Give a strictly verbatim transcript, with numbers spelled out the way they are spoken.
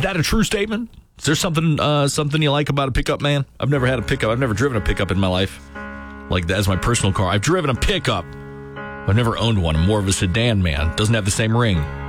that a true statement? Is there something uh, something you like about a pickup, man? I've never had a pickup. I've never driven a pickup in my life. Like, that as my personal car. I've driven a pickup. I've never owned one. I'm more of a sedan man. Doesn't have the same ring.